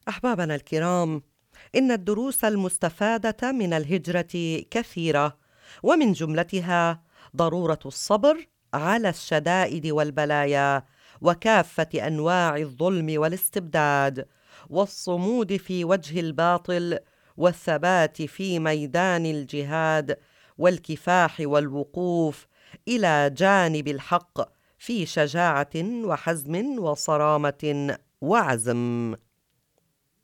أحبابنا الكرام، إن الدروس المستفادة من الهجرة كثيرة، ومن جملتها ضرورة الصبر على الشدائد والبلايا وكافة أنواع الظلم والاستبداد، والصمود في وجه الباطل، والثبات في ميدان الجهاد، والكفاح والوقوف إلى جانب الحق في شجاعة وحزم وصرامة وعزم.